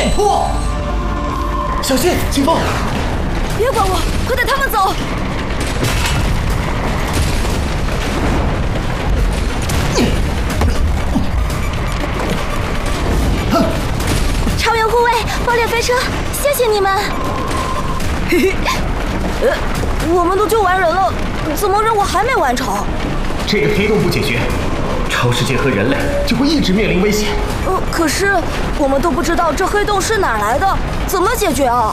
剑魄。小心，清风！ 别管我，快带他们走！超员护卫，爆裂飞车，谢谢你们！嘿嘿，我们都救完人了，怎么任务还没完成？ 这个黑洞不解决，超世界和人类就会一直面临危险。 可是我们都不知道这黑洞是哪来的，怎么解决啊？